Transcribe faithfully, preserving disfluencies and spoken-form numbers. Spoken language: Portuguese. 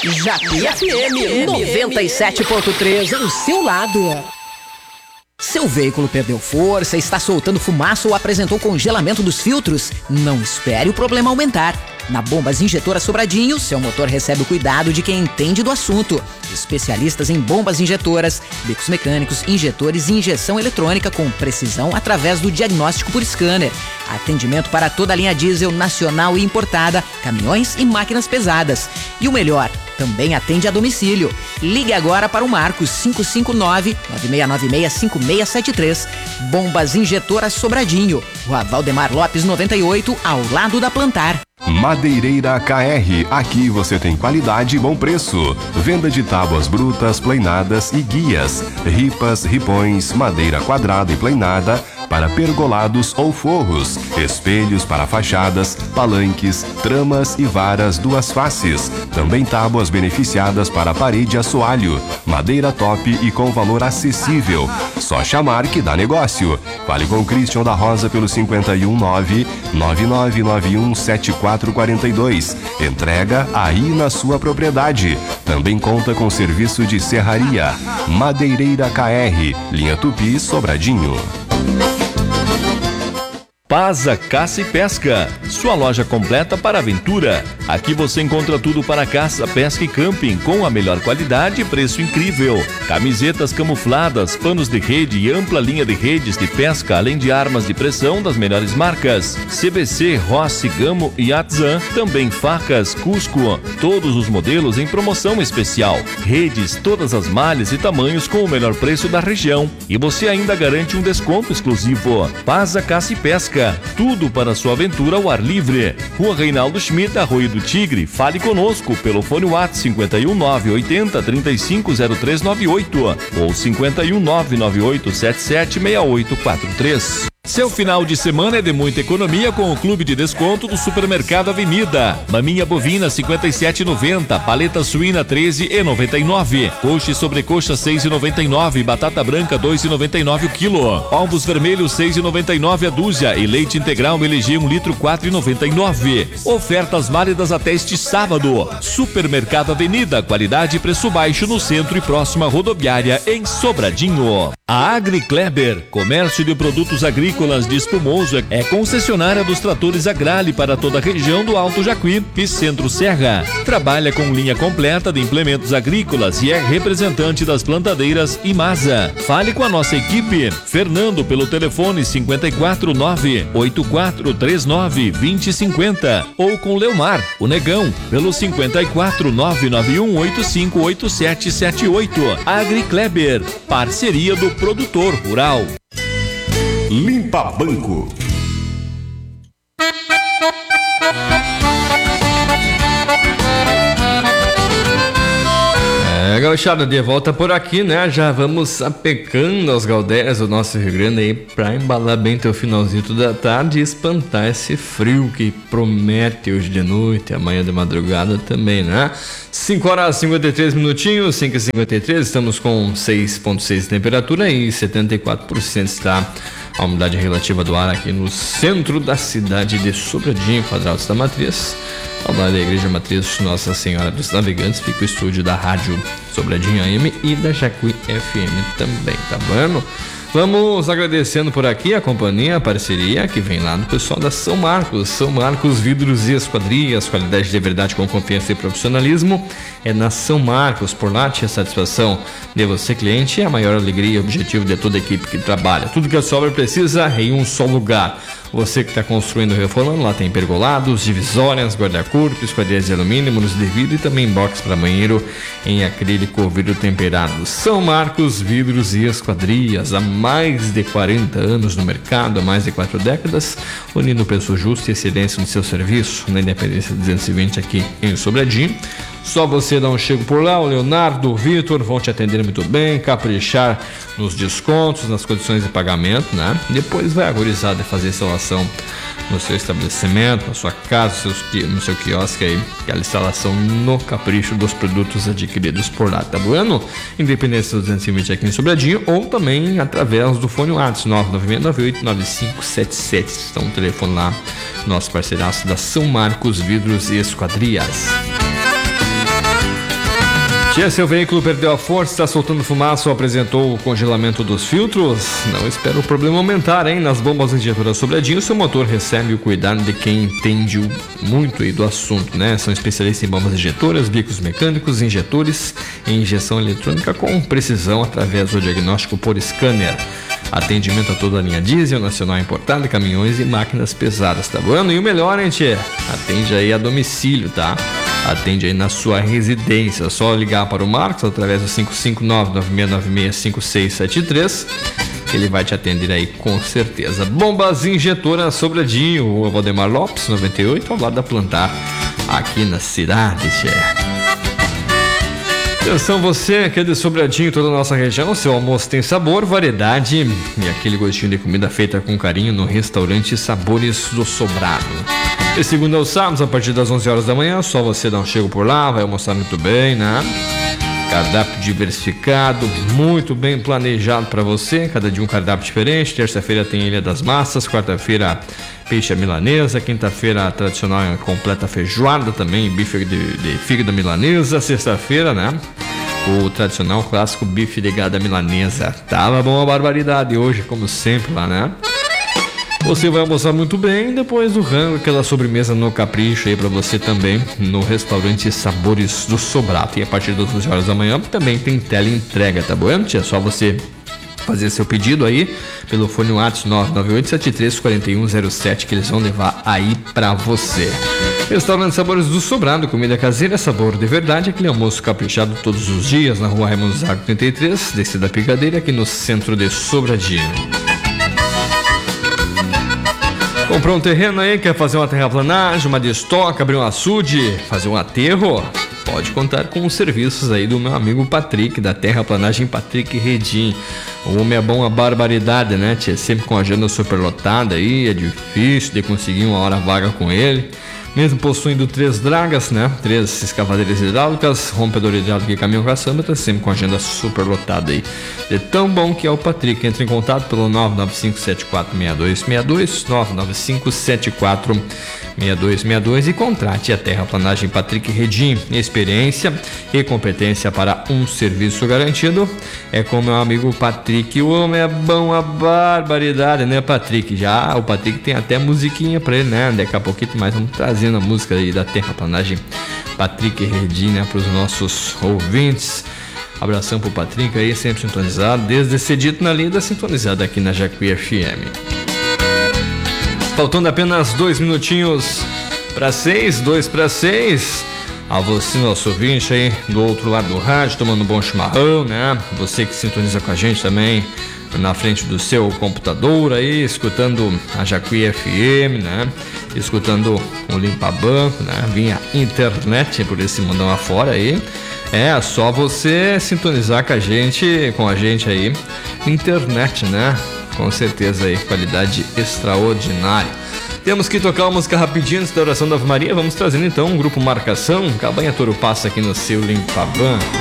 Japi F M noventa e sete ponto três, o seu lado. Seu veículo perdeu força, está soltando fumaça ou apresentou congelamento dos filtros? Não espere o problema aumentar. Na Bombas Injetoras Sobradinho, seu motor recebe o cuidado de quem entende do assunto. Especialistas em bombas injetoras, bicos mecânicos, injetores e injeção eletrônica com precisão através do diagnóstico por scanner. Atendimento para toda a linha diesel nacional e importada, caminhões e máquinas pesadas. E o melhor, também atende a domicílio. Ligue agora para o Marcos cinco cinco nove, nove seis nove seis, cinco seis sete três. Bombas Injetoras Sobradinho, Rua Valdemar Lopes noventa e oito, ao lado da Plantar. Madeireira K R, aqui você tem qualidade e bom preço. Venda de tábuas brutas, pleinadas e guias, ripas, ripões, madeira quadrada e pleinada para pergolados ou forros, espelhos para fachadas, palanques, tramas e varas duas faces. Também tábuas beneficiadas para parede assoalho, madeira top e com valor acessível. Só chamar que dá negócio. Fale com Christian da Rosa pelo cinco um nove, nove nove nove um sete quatro quatro dois. Entrega aí na sua propriedade. Também conta com serviço de serraria. Madeireira K R, linha Tupi, Sobradinho. Paza Caça e Pesca, sua loja completa para aventura. Aqui você encontra tudo para caça, pesca e camping com a melhor qualidade e preço incrível. Camisetas camufladas, panos de rede e ampla linha de redes de pesca, além de armas de pressão das melhores marcas. C B C, Rossi, Gamo e Atzan, também facas, Cusco, todos os modelos em promoção especial. Redes, todas as malhas e tamanhos com o melhor preço da região. E você ainda garante um desconto exclusivo. Paza Caça e Pesca, tudo para sua aventura ao ar livre. Rua Reinaldo Schmidt, Arroio do Tigre. Fale conosco pelo fone WhatsApp cinco um nove oito zero, três cinco zero três nove oito ou cinco um nove nove oito sete sete seis oito quatro três. Seu final de semana é de muita economia com o Clube de Desconto do Supermercado Avenida. Maminha bovina cinquenta e sete reais e noventa centavos, paleta suína treze reais e noventa e nove centavos, coxa e sobrecoxa seis reais e noventa e nove centavos, batata branca dois reais e noventa e nove centavos o quilo, ovos vermelhos seis reais e noventa e nove centavos a dúzia e leite integral M L G um litro quatro reais e noventa e nove centavos. Ofertas válidas até este sábado. Supermercado Avenida, qualidade e preço baixo no centro e próxima rodoviária em Sobradinho. A Agri Kleber, comércio de produtos agrícolas de Espumoso, é concessionária dos tratores Agrale para toda a região do Alto Jacuí e Centro-Serra. Trabalha com linha completa de implementos agrícolas e é representante das plantadeiras Imasa. Fale com a nossa equipe. Fernando pelo telefone cinco quatro nove, oito quatro três nove, dois zero cinco zero ou com Leomar, o Negão, pelo cinco quatro nove nove um oito cinco oito sete sete oito. Agri Kleber, parceria do produtor rural. Limpa Banco. É, gauchada, de volta por aqui, né? Já vamos apecando as galdérias do nosso Rio Grande aí pra embalar bem teu finalzinho da tarde e espantar esse frio que promete hoje de noite, amanhã de madrugada também, né? cinco horas e cinquenta e três minutinhos, cinco e cinquenta e três, estamos com seis vírgula seis de temperatura e setenta e quatro por cento está a umidade relativa do ar aqui no centro da cidade de Sobradinho, Quadrados da Matriz. Ao lado da Igreja Matriz Nossa Senhora dos Navegantes fica o estúdio da Rádio Sobradinho A M e da Jacuí F M também, tá bom? Vamos agradecendo por aqui a companhia, a parceria que vem lá no pessoal da São Marcos. São Marcos Vidros e Esquadrias, qualidade de verdade com confiança e profissionalismo é na São Marcos. Por lá, a satisfação de você, cliente, é a maior alegria e objetivo de toda a equipe que trabalha. Tudo que a sua obra precisa em um só lugar. Você que está construindo ou reformando, lá tem pergolados, divisórias, guarda-corpo, esquadrias de alumínio, muros de vidro e também box para banheiro em acrílico ou vidro temperado. São Marcos Vidros e Esquadrias, há mais de quarenta anos no mercado, há mais de quatro décadas, unindo preço justo e excelência no seu serviço, na Independência duzentos e vinte aqui em Sobradinho. Só você dá um chego por lá, o Leonardo, o Vitor vão te atender muito bem, caprichar nos descontos, nas condições de pagamento, né? Depois vai agorizar de fazer instalação no seu estabelecimento, na sua casa, no seu quiosque aí, aquela instalação no capricho dos produtos adquiridos por lá, tá bueno? Independência duzentos e vinte aqui em Sobradinho ou também através do fone WhatsApp nove nove seis nove oito nove cinco sete sete. Então, o telefone lá, nosso parceiraço da São Marcos Vidros e Esquadrias. Tia, seu veículo perdeu a força, está soltando fumaça ou apresentou o congelamento dos filtros? Não espera o problema aumentar, hein? Nas bombas injetoras Sobradinho, seu motor recebe o cuidado de quem entende muito aí do assunto, né? São especialistas em bombas injetoras, bicos mecânicos, injetores e injeção eletrônica com precisão através do diagnóstico por scanner. Atendimento a toda a linha diesel, nacional importada, caminhões e máquinas pesadas, tá bom? E o melhor, hein, tia? Atende aí a domicílio, tá? Atende aí na sua residência. Só ligar para o Marcos através do cinco cinco nove, nove seis nove seis, cinco seis sete três. Ele vai te atender aí com certeza. Bombas injetoras Sobradinho, o Valdemar Lopes, noventa e oito, ao lado da Plantar, aqui na cidade, tchê. Atenção você que é de Sobradinho, toda a nossa região, seu almoço tem sabor, variedade e aquele gostinho de comida feita com carinho no restaurante Sabores do Sobrado. De segunda aos sábados, a partir das onze horas da manhã, só você dá um chego por lá, vai almoçar muito bem, né? Cardápio diversificado, muito bem planejado para você, cada dia um cardápio diferente. Terça-feira tem Ilha das Massas, quarta-feira peixe à milanesa, quinta-feira a tradicional completa feijoada também, bife de, de fígado milanesa, sexta-feira, né? O tradicional clássico bife de gada milanesa. Tava bom a barbaridade hoje, como sempre lá, né? Você vai almoçar muito bem, depois do rango, aquela sobremesa no capricho aí pra você também, no restaurante Sabores do Sobrado. E a partir das onze horas da manhã também tem teleentrega, tá bom? É só você fazer seu pedido aí pelo fone WhatsApp nove nove oito sete três quatro um zero sete que eles vão levar aí pra você. Restaurante Sabores do Sobrado, comida caseira, sabor de verdade, aquele almoço caprichado todos os dias na rua Raimundo Zago trinta e três, descida Picadeira, aqui no centro de Sobradinho. Comprou um terreno aí, quer fazer uma terraplanagem, uma destoca, abrir um açude, fazer um aterro? Pode contar com os serviços aí do meu amigo Patrick, da Terraplanagem Patrick Redim. O homem é bom a barbaridade, né, tia? Sempre com a agenda superlotada aí, é difícil de conseguir uma hora vaga com ele. Mesmo possuindo três dragas, né? Três escavadeiras hidráulicas, rompedor hidráulico e caminhão caçamba, tá sempre com a agenda super lotada aí. É tão bom que é o Patrick. Entre em contato pelo nove nove cinco sete quatro seis dois seis dois, nove nove cinco sete quatro seis dois seis dois e contrate a Terraplanagem Patrick Redim. Experiência e competência para um serviço garantido. É com meu amigo Patrick. O homem é bom a barbaridade, né, Patrick? Já o Patrick tem até musiquinha pra ele, né? Daqui a pouquinho mais vamos trazer a música aí da Terraplanagem Patrick Redim, né, para os nossos ouvintes. Abração pro Patrick aí, sempre sintonizado, desde cedito na lida, sintonizado aqui na Jacuí F M. Faltando apenas dois minutinhos para seis, dois para seis. A você, nosso ouvinte aí do outro lado do rádio, tomando um bom chimarrão, né? Você que sintoniza com a gente também na frente do seu computador aí, escutando a Jacuí F M, né? Escutando o Limpa Banco, né? Vinha internet por esse mundão afora aí. É só você sintonizar com a gente, com a gente aí, internet, né? Com certeza aí, qualidade extraordinária. Temos que tocar uma música rapidinho antes da oração da Ave Maria. Vamos trazendo então um grupo Marcação, Cabanha Toro Passa aqui no seu Limpa Banco.